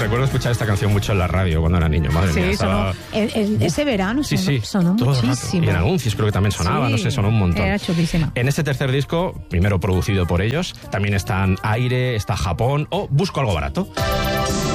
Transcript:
recuerdo escuchar esta canción mucho en la radio cuando era niño, madre mía. Sonó, ese verano sonó muchísimo. Y en anuncios creo que también sonaba, no sé, sonó un montón. Era chulísima. En este tercer disco, primero producido por ellos, también están Aire, está Japón o Busco algo barato.